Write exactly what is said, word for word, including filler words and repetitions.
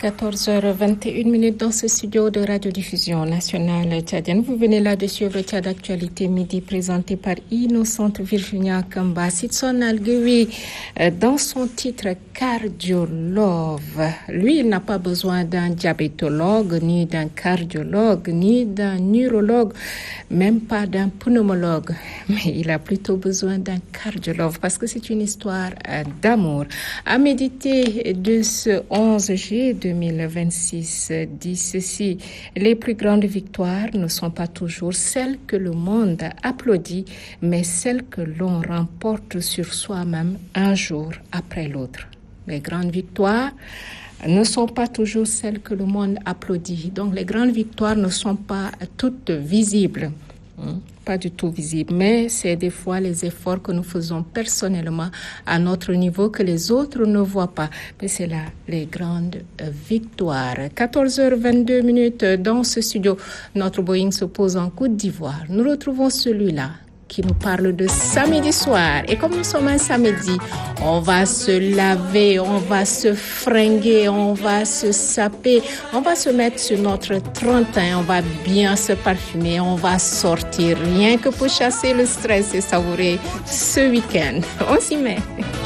quatorze heures vingt et une minutes dans ce studio de radiodiffusion nationale tchadienne. Vous venez là de suivre Tchad Actualité Midi présenté par Innocente Virginia Kamba. Sitson Alguewi, dans son titre cardiologue, lui, il n'a pas besoin d'un diabétologue, ni d'un cardiologue, ni d'un neurologue, même pas d'un pneumologue, mais il a plutôt besoin d'un cardiologue parce que c'est une histoire d'amour. À méditer de ce onze juillet deux mille vingt-six dit ceci: les plus grandes victoires ne sont pas toujours celles que le monde applaudit, mais celles que l'on remporte sur soi-même un jour après l'autre. Les grandes victoires ne sont pas toujours celles que le monde applaudit. Donc les grandes victoires ne sont pas toutes visibles. Pas du tout visible, mais c'est des fois les efforts que nous faisons personnellement à notre niveau que les autres ne voient pas. Mais c'est là les grandes victoires. quatorze heures vingt-deux minutes dans ce studio. Notre Boeing se pose en Côte d'Ivoire. Nous retrouvons celui-là qui nous parle de samedi soir. Et comme nous sommes un samedi, on va se laver, on va se fringuer, on va se saper, on va se mettre sur notre trente et un, on va bien se parfumer, on va sortir rien que pour chasser le stress et savourer ce week-end. On s'y met.